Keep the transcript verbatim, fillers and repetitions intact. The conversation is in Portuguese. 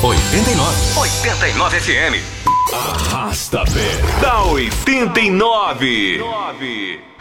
oitenta e nove. oitenta e nove F M. Arrasta pé da oitenta e nove.